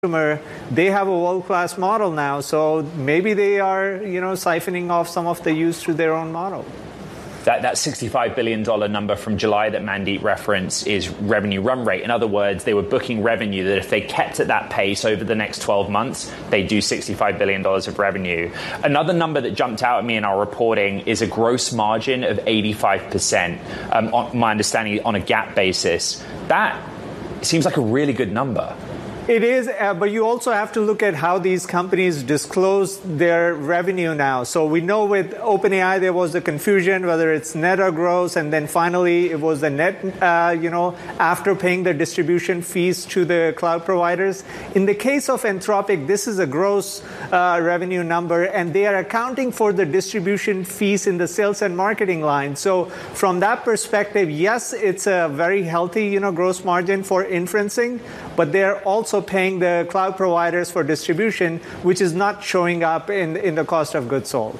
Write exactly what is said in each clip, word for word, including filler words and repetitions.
they have a world-class model now, so maybe they are, you know, siphoning off some of the use through their own model. That, that sixty-five billion dollars number from July that Mandeep referenced is revenue run rate. In other words, they were booking revenue that if they kept at that pace over the next twelve months, they'd do sixty-five billion dollars of revenue. Another number that jumped out at me in our reporting is a gross margin of eighty-five percent. Um, on my understanding, on a GAAP basis. That seems like a really good number. It is, uh, but you also have to look at how these companies disclose their revenue now. So we know with OpenAI there was the confusion whether it's net or gross, and then finally it was the net, uh, you know, after paying the distribution fees to the cloud providers. In the case of Anthropic, this is a gross uh, revenue number, and they are accounting for the distribution fees in the sales and marketing line. So from that perspective, yes, it's a very healthy, you know, gross margin for inferencing, but they're also paying the cloud providers for distribution, which is not showing up in, in the cost of goods sold.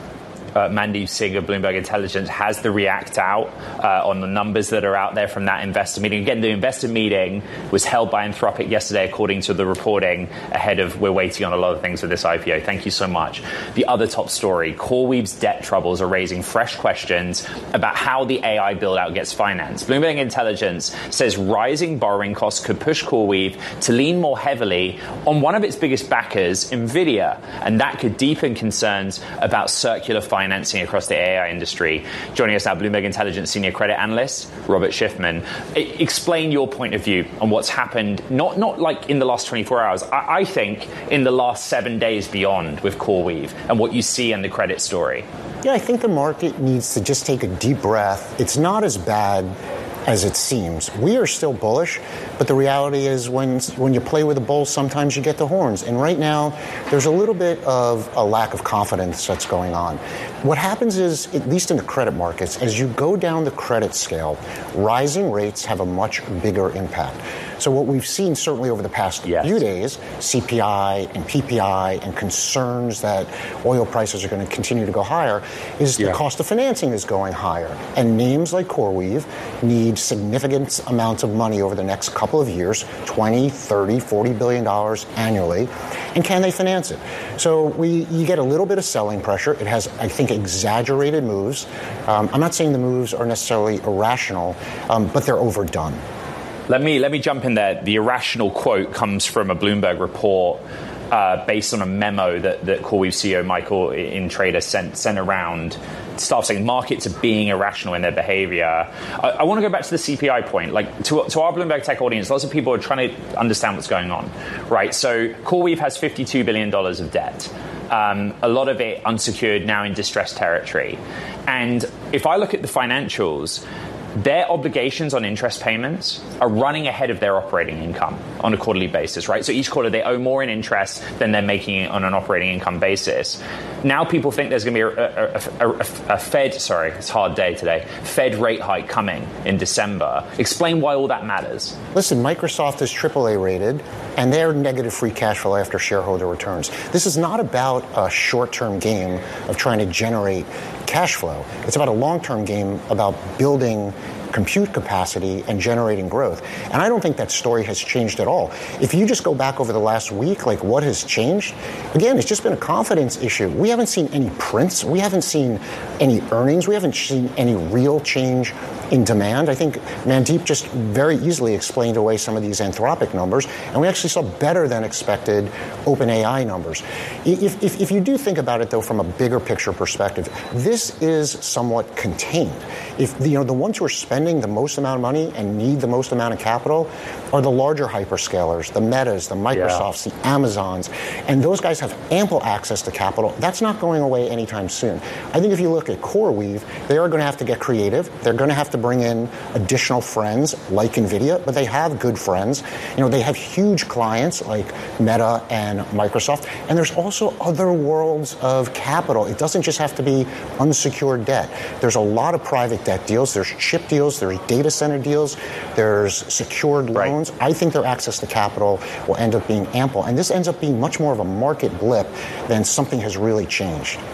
Uh, Mandeep Singh of Bloomberg Intelligence has the react out uh, on the numbers that are out there from that investor meeting. Again, the investor meeting was held by Anthropic yesterday, according to the reporting, ahead of we're waiting on a lot of things with this I P O. Thank you so much. The other top story, CoreWeave's debt troubles are raising fresh questions about how the A I build-out gets financed. Bloomberg Intelligence says rising borrowing costs could push CoreWeave to lean more heavily on one of its biggest backers, NVIDIA, and that could deepen concerns about circular finance. Financing across the A I industry. Joining us now, Bloomberg Intelligence Senior Credit Analyst, Robert Schiffman. I- explain your point of view on what's happened, not not like in the last twenty-four hours, I, I think in the last seven days beyond with CoreWeave and what you see in the credit story. Yeah, I think the market needs to just take a deep breath. It's not as bad as it seems. We are still bullish, but the reality is when when you play with the bulls, sometimes you get the horns. And right now, there's a little bit of a lack of confidence that's going on. What happens is, at least in the credit markets, as you go down the credit scale, rising rates have a much bigger impact. So what we've seen certainly over the past yes. few days, C P I and P P I and concerns that oil prices are going to continue to go higher, is yeah. the cost of financing is going higher. And names like CoreWeave need significant amounts of money over the next couple of years, twenty, thirty, forty billion dollars annually. And can they finance it? So we you get a little bit of selling pressure. It has, I think, exaggerated moves. Um, I'm not saying the moves are necessarily irrational, um, but they're overdone. Let me let me jump in there. The irrational quote comes from a Bloomberg report uh, based on a memo that, that CoreWeave C E O Michael Intrator sent sent around. Staff saying markets are being irrational in their behavior. I, I want to go back to the C P I point. Like to, to our Bloomberg Tech audience, lots of people are trying to understand what's going on, right? So CoreWeave has fifty-two billion dollars of debt. Um, a lot of it unsecured, now in distressed territory. And if I look at the financials, their obligations on interest payments are running ahead of their operating income on a quarterly basis, right? So each quarter they owe more in interest than they're making it on an operating income basis. Now people think there's going to be a, a, a, a, a Fed, sorry, it's a hard day today, Fed rate hike coming in December. Explain why all that matters. Listen, Microsoft is triple A rated, and they're negative free cash flow after shareholder returns. This is not about a short-term game of trying to generate cash flow. It's about a long-term game about building compute capacity and generating growth. And I don't think that story has changed at all. If you just go back over the last week, like what has changed? Again, it's just been a confidence issue. We haven't seen any prints. We haven't seen any earnings. We haven't seen any real change in demand. I think Mandeep just very easily explained away some of these Anthropic numbers, and we actually saw better than expected OpenAI numbers. If, if, if you do think about it, though, from a bigger picture perspective, this is somewhat contained. If you know the ones who are spending the most amount of money and need the most amount of capital are the larger hyperscalers, the Metas, the Microsofts, yeah. the Amazons, and those guys have ample access to capital. That's not going away anytime soon. I think if you look at CoreWeave, they are going to have to get creative. They're going to have to bring in additional friends like NVIDIA, but they have good friends. You know, they have huge clients like Meta and Microsoft, and there's also other worlds of capital. It doesn't just have to be unsecured debt. There's a lot of private debt deals. There's chip deals. There's data center deals. There's secured loans. Right. I think their access to capital will end up being ample, and this ends up being much more of a market blip than something has really changed.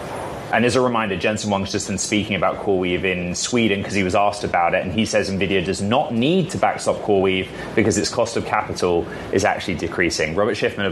And as a reminder, Jensen Huang's just been speaking about CoreWeave in Sweden because he was asked about it, and he says NVIDIA does not need to backstop CoreWeave because its cost of capital is actually decreasing. Robert Schiffman